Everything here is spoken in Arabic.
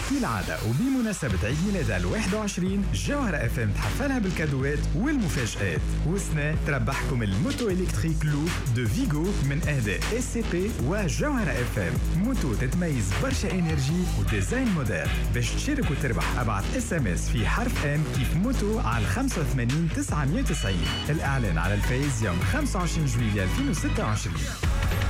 كالعادة وبمناسبة عيد ميلادها ال21 جوهرة اف ام تحفلها بالكادوات والمفاجآت. وسنة تربحكم الموتو إلكتريك لوب دو فيغو من إهداء SCP وجوهرة اف ام. موتو تتميز برشا انرجي وديزاين موديل. باش تشارك وتربح ابعت SMS في حرف ام كيف موتو على 85 990. الإعلان على الفيس يوم 25 جويلية 2026.